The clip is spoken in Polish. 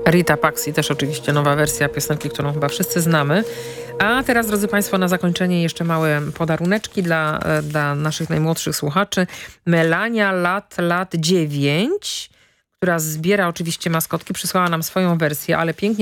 Rita Paxi, też oczywiście nowa wersja piosenki, którą chyba wszyscy znamy. A teraz, drodzy Państwo, na zakończenie jeszcze małe podaruneczki dla naszych najmłodszych słuchaczy. Melania lat 9, która zbiera oczywiście maskotki, przysłała nam swoją wersję, ale pięknie